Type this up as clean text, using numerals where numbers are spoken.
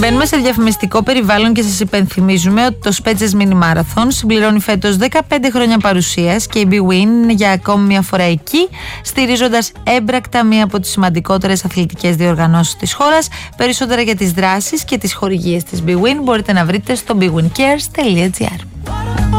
Μπαίνουμε σε διαφημιστικό περιβάλλον και σας υπενθυμίζουμε ότι το Spetses Mini Marathon συμπληρώνει φέτος 15 χρόνια παρουσίας και η BWIN είναι για ακόμη μια φορά εκεί, στηρίζοντας έμπρακτα μία από τις σημαντικότερες αθλητικές διοργανώσεις της χώρας. Περισσότερα για τις δράσεις και τις χορηγίες της BWIN μπορείτε να βρείτε στο bwincares.gr.